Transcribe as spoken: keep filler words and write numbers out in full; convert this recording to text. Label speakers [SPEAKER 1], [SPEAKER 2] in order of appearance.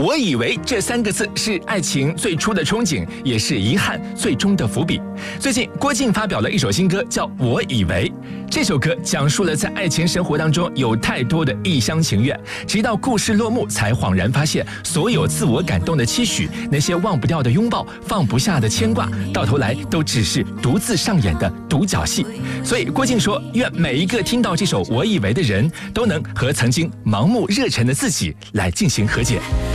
[SPEAKER 1] 我以为这三个字是爱情最初的憧憬，也是遗憾最终的伏笔。最近，郭靖发表了一首新歌，叫《我以为》。这首歌讲述了在爱情生活当中有太多的一厢情愿，直到故事落幕，才恍然发现，所有自我感动的期许，那些忘不掉的拥抱，放不下的牵挂，到头来都只是独自上演的独角戏。所以，郭靖说，愿每一个听到这首《我以为》的人，都能和曾经盲目热忱的自己来进行和解。